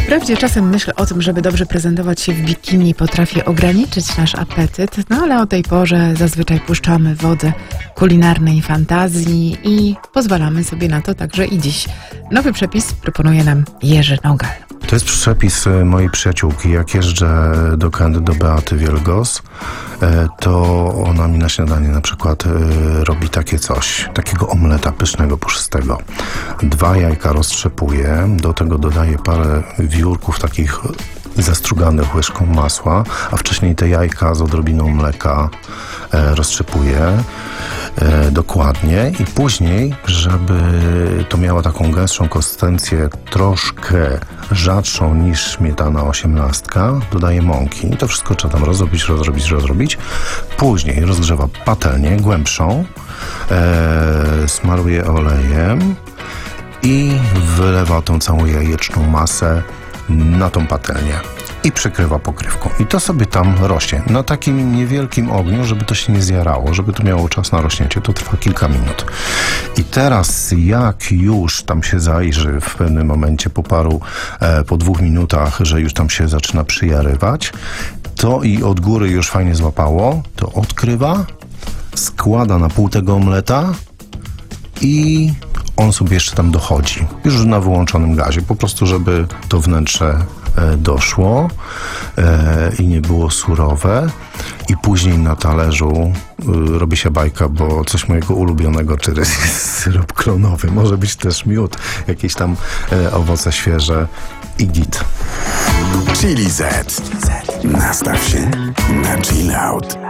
Wprawdzie czasem myśl o tym, żeby dobrze prezentować się w bikini, potrafi ograniczyć nasz apetyt, no ale o tej porze zazwyczaj puszczamy wodze kulinarnej fantazji i pozwalamy sobie na to także i dziś. Nowy przepis proponuje nam Jerzy Nogal. To jest przepis mojej przyjaciółki. Jak jeżdżę do Kandy, do Beaty Wielgos, to ona mi na śniadanie na przykład robi takie coś, takiego omleta pysznego, puszystego. 2 jajka roztrzepuje, do tego dodaje parę wiórków takich zastruganych łyżką masła, a wcześniej te jajka z odrobiną mleka roztrzepuję dokładnie i później, żeby to miało taką gęstszą konsystencję, troszkę rzadszą niż śmietana 18, dodaję mąki. I to wszystko trzeba tam rozrobić. Później rozgrzewa patelnię głębszą, smaruje olejem i wylewa tą całą jajeczną masę na tą patelnię i przykrywa pokrywką. I to sobie tam rośnie na takim niewielkim ogniu, żeby to się nie zjarało, żeby to miało czas na rośnięcie. To trwa kilka minut. I teraz jak już tam się zajrzy w pewnym momencie po 2 minutach, że już tam się zaczyna przyjarywać, to i od góry już fajnie złapało, to odkrywa, składa na pół tego omleta i on sobie jeszcze tam dochodzi. Już na wyłączonym gazie. Po prostu, żeby to wnętrze doszło i nie było surowe. I później na talerzu robi się bajka, bo coś mojego ulubionego, czyli syrop klonowy. Może być też miód, jakieś tam owoce świeże i git. Chili Z. Nastaw się na chill out.